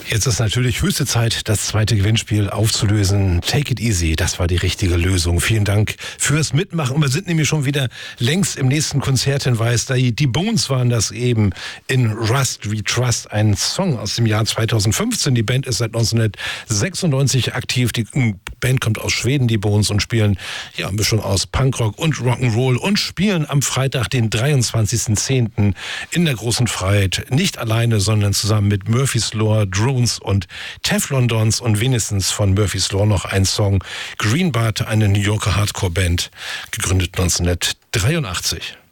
Jetzt ist natürlich höchste Zeit, das zweite Gewinnspiel aufzulösen. Take it easy, das war die richtige Lösung. Vielen Dank fürs Mitmachen. Und wir sind nämlich schon wieder längst im nächsten Konzerthinweis. Die Bones waren das eben in Rust We Trust, ein Song aus dem Jahr 2015. Die Band ist seit 1996 aktiv. Die Band kommt aus Schweden, die Bones, und spielen ja eine Mischung aus Punkrock und Rock'n'Roll und spielen am Freitag, den 23.10. in der Großen Freiheit. Nicht alleine, sondern zusammen mit Murphy's Law, Drones und Teflon Dons und wenigstens von Murphy's Law noch ein Song. Greenbart, eine New Yorker Hardcore-Band, gegründet 1983.